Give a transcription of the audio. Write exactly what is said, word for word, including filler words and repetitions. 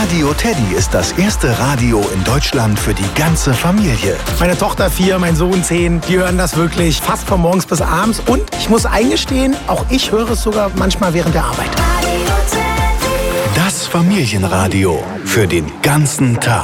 Radio Teddy ist das erste Radio in Deutschland für die ganze Familie. Meine Tochter vier, mein Sohn zehn, die hören das wirklich fast von morgens bis abends. Und ich muss eingestehen, auch ich höre es sogar manchmal während der Arbeit. Das Familienradio für den ganzen Tag.